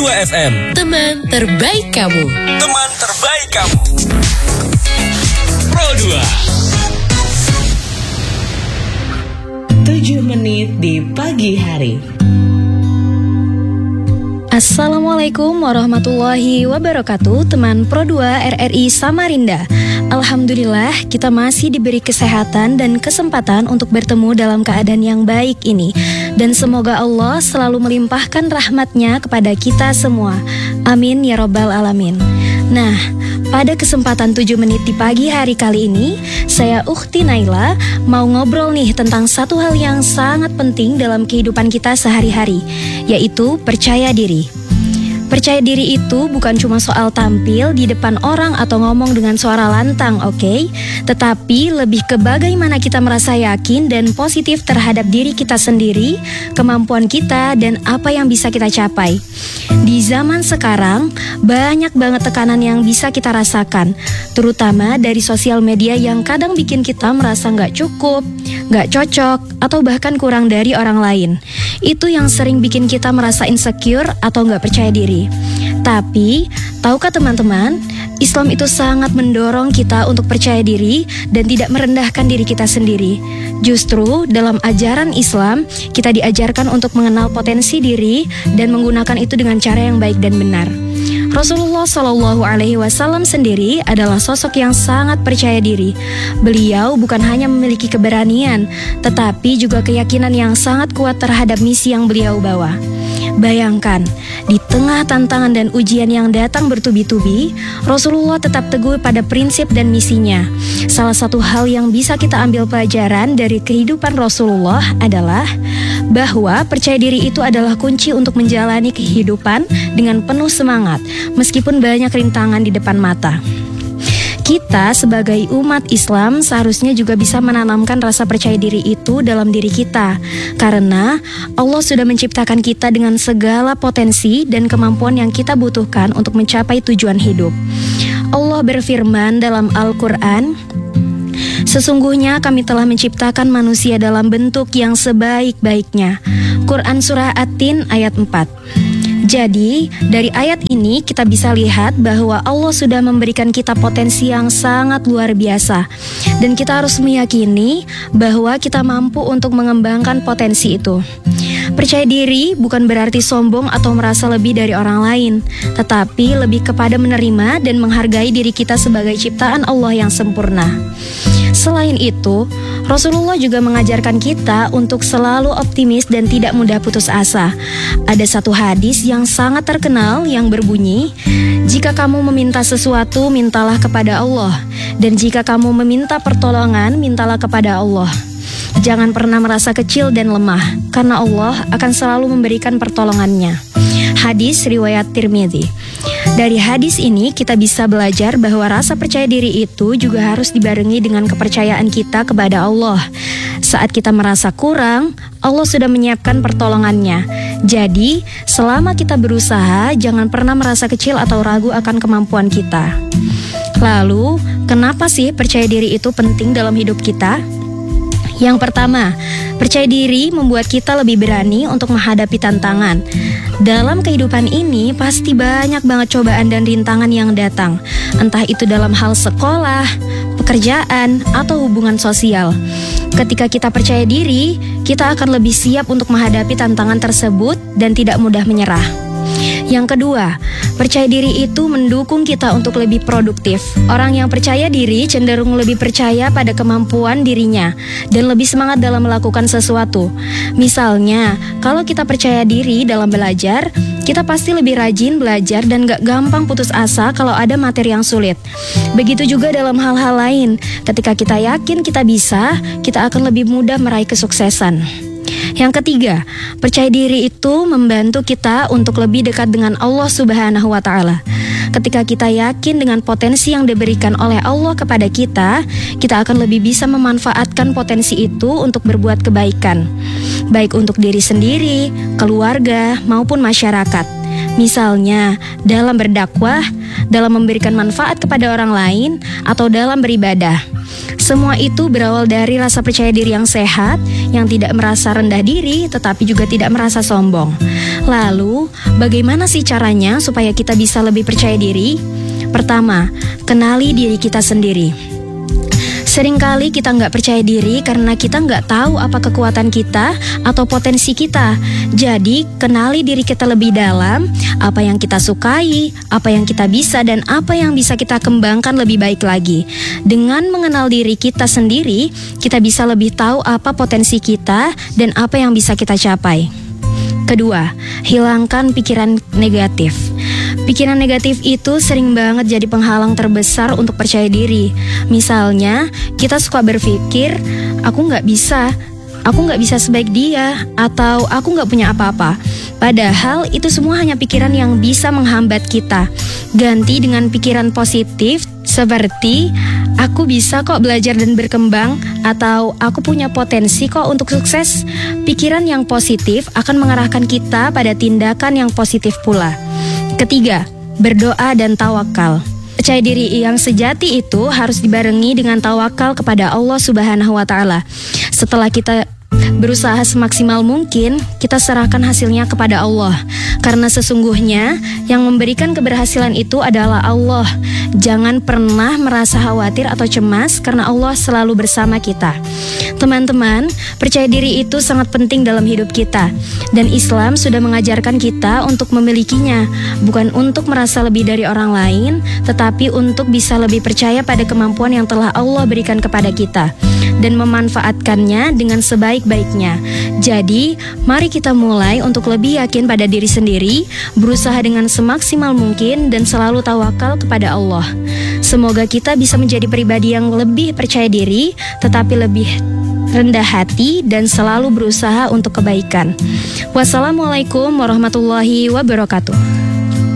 Pro 2 FM. Teman terbaik kamu. Teman terbaik kamu. Pro 2. 7 menit di pagi hari. Assalamualaikum warahmatullahi wabarakatuh, teman Pro 2 RRI Samarinda. Alhamdulillah kita masih diberi kesehatan dan kesempatan untuk bertemu dalam keadaan yang baik ini. Dan semoga Allah selalu melimpahkan rahmatnya kepada kita semua. Amin ya rabbal alamin. Nah, pada kesempatan 7 menit di pagi hari kali ini, saya Ukhti Naila mau ngobrol nih tentang satu hal yang sangat penting dalam kehidupan kita sehari-hari, yaitu percaya diri. Percaya diri itu bukan cuma soal tampil di depan orang atau ngomong dengan suara lantang, oke? Tetapi lebih ke bagaimana kita merasa yakin dan positif terhadap diri kita sendiri, kemampuan kita, dan apa yang bisa kita capai. Di zaman sekarang, banyak banget tekanan yang bisa kita rasakan, terutama dari sosial media yang kadang bikin kita merasa nggak cukup, nggak cocok, atau bahkan kurang dari orang lain. Itu yang sering bikin kita merasa insecure atau nggak percaya diri. Tapi, tahukah teman-teman, Islam itu sangat mendorong kita untuk percaya diri dan tidak merendahkan diri kita sendiri. Justru dalam ajaran Islam, kita diajarkan untuk mengenal potensi diri dan menggunakan itu dengan cara yang baik dan benar. Rasulullah SAW sendiri adalah sosok yang sangat percaya diri. Beliau bukan hanya memiliki keberanian, tetapi juga keyakinan yang sangat kuat terhadap misi yang beliau bawa. Bayangkan, di tengah tantangan dan ujian yang datang bertubi-tubi, Rasulullah tetap teguh pada prinsip dan misinya. Salah satu hal yang bisa kita ambil pelajaran dari kehidupan Rasulullah adalah bahwa percaya diri itu adalah kunci untuk menjalani kehidupan dengan penuh semangat, meskipun banyak rintangan di depan mata. Kita sebagai umat Islam seharusnya juga bisa menanamkan rasa percaya diri itu dalam diri kita, karena Allah sudah menciptakan kita dengan segala potensi dan kemampuan yang kita butuhkan untuk mencapai tujuan hidup. Allah berfirman dalam Al-Quran, "Sesungguhnya kami telah menciptakan manusia dalam bentuk yang sebaik-baiknya." Quran Surah At-Tin ayat 4. Jadi, dari ayat ini kita bisa lihat bahwa Allah sudah memberikan kita potensi yang sangat luar biasa. Dan kita harus meyakini bahwa kita mampu untuk mengembangkan potensi itu. Percaya diri bukan berarti sombong atau merasa lebih dari orang lain, tetapi lebih kepada menerima dan menghargai diri kita sebagai ciptaan Allah yang sempurna. Selain itu, Rasulullah juga mengajarkan kita untuk selalu optimis dan tidak mudah putus asa. Ada satu hadis yang sangat terkenal yang berbunyi, "Jika kamu meminta sesuatu, mintalah kepada Allah. Dan jika kamu meminta pertolongan, mintalah kepada Allah. Jangan pernah merasa kecil dan lemah, karena Allah akan selalu memberikan pertolongannya." Hadis riwayat Tirmidzi. Dari hadis ini kita bisa belajar bahwa rasa percaya diri itu juga harus dibarengi dengan kepercayaan kita kepada Allah. Saat kita merasa kurang, Allah sudah menyiapkan pertolongannya. Jadi, selama kita berusaha, jangan pernah merasa kecil atau ragu akan kemampuan kita. Lalu, kenapa sih percaya diri itu penting dalam hidup kita? Yang pertama, percaya diri membuat kita lebih berani untuk menghadapi tantangan. Dalam kehidupan ini pasti banyak banget cobaan dan rintangan yang datang, entah itu dalam hal sekolah, pekerjaan, atau hubungan sosial. Ketika kita percaya diri, kita akan lebih siap untuk menghadapi tantangan tersebut dan tidak mudah menyerah. Yang kedua, percaya diri itu mendukung kita untuk lebih produktif. Orang yang percaya diri cenderung lebih percaya pada kemampuan dirinya dan lebih semangat dalam melakukan sesuatu. Misalnya, kalau kita percaya diri dalam belajar, kita pasti lebih rajin belajar dan gak gampang putus asa kalau ada materi yang sulit. Begitu juga dalam hal-hal lain, ketika kita yakin kita bisa, kita akan lebih mudah meraih kesuksesan. Yang ketiga, percaya diri itu membantu kita untuk lebih dekat dengan Allah Subhanahu wa Ta'ala. Ketika kita yakin dengan potensi yang diberikan oleh Allah kepada kita, kita akan lebih bisa memanfaatkan potensi itu untuk berbuat kebaikan, baik untuk diri sendiri, keluarga, maupun masyarakat. Misalnya, dalam berdakwah, dalam memberikan manfaat kepada orang lain, atau dalam beribadah. Semua itu berawal dari rasa percaya diri yang sehat, yang tidak merasa rendah diri, tetapi juga tidak merasa sombong. Lalu, bagaimana sih caranya supaya kita bisa lebih percaya diri? Pertama, kenali diri kita sendiri. Seringkali kita nggak percaya diri karena kita nggak tahu apa kekuatan kita atau potensi kita. Jadi, kenali diri kita lebih dalam, apa yang kita sukai, apa yang kita bisa, dan apa yang bisa kita kembangkan lebih baik lagi. Dengan mengenal diri kita sendiri, kita bisa lebih tahu apa potensi kita dan apa yang bisa kita capai. Kedua, hilangkan pikiran negatif. Pikiran negatif itu sering banget jadi penghalang terbesar untuk percaya diri. Misalnya, kita suka berpikir, aku nggak bisa sebaik dia, atau aku nggak punya apa-apa. Padahal itu semua hanya pikiran yang bisa menghambat kita. Ganti dengan pikiran positif seperti, aku bisa kok belajar dan berkembang, atau aku punya potensi kok untuk sukses. Pikiran yang positif akan mengarahkan kita pada tindakan yang positif pula. Ketiga, berdoa dan tawakal. Percaya diri yang sejati itu harus dibarengi dengan tawakal kepada Allah Subhanahu wa Ta'ala. Setelah kita berusaha semaksimal mungkin, kita serahkan hasilnya kepada Allah. Karena sesungguhnya yang memberikan keberhasilan itu adalah Allah. Jangan pernah merasa khawatir atau cemas karena Allah selalu bersama kita. Teman-teman, percaya diri itu sangat penting dalam hidup kita. Dan Islam sudah mengajarkan kita untuk memilikinya, bukan untuk merasa lebih dari orang lain, tetapi untuk bisa lebih percaya pada kemampuan yang telah Allah berikan kepada kita dan memanfaatkannya dengan sebaik-baiknya. Jadi, mari kita mulai untuk lebih yakin pada diri sendiri, berusaha dengan semaksimal mungkin dan selalu tawakal kepada Allah. Semoga kita bisa menjadi pribadi yang lebih percaya diri, tetapi lebih rendah hati dan selalu berusaha untuk kebaikan. Wassalamualaikum warahmatullahi wabarakatuh.